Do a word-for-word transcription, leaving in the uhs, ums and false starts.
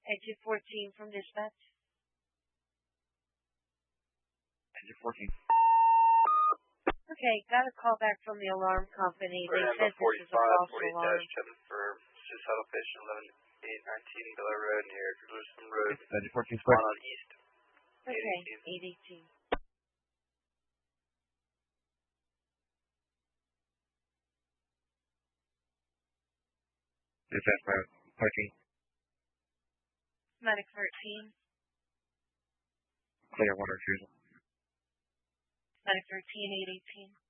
Exit fourteen from dispatch. Exit fourteen. Okay, got a call back from the alarm company. They said this is a false alarm. For Suicidal Patient eleven eight nineteen Biller Road near Jerusalem Road. Exit fourteen square. On east. Okay, eight eighteen. Dispatch parking. Medic thirteen. Clear one refusal. Medic thirteen, eight eighteen.